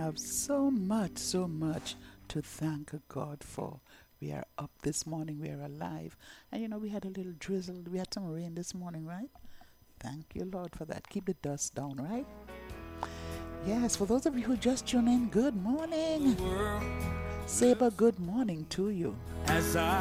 have so much to thank God for. We are up this morning, we are alive. And we had a little drizzle, we had some rain this morning, right? Thank you, Lord, for that. Keep the dust down, right? Yes, for those of you who just tuned in, good morning. Saber, good morning to you. As I